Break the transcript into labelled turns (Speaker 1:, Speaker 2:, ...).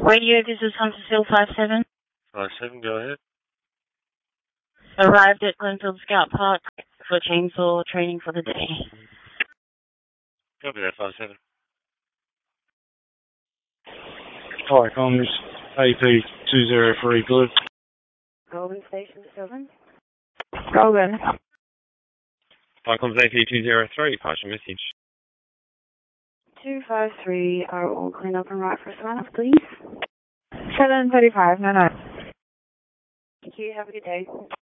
Speaker 1: Radio, this is Huntersville 57.
Speaker 2: 57, go ahead.
Speaker 1: Arrived at Glenfield Scout Park for chainsaw training for the day.
Speaker 2: Copy that, 57.
Speaker 3: Hi, comms. AP203 Blue.
Speaker 1: Golden Station 7.
Speaker 4: Golden.
Speaker 2: Hi, comms AP203, pass your message.
Speaker 1: 253 are all clean up and right for sign off, please.
Speaker 4: 7:35, no.
Speaker 1: Thank you, have a good day.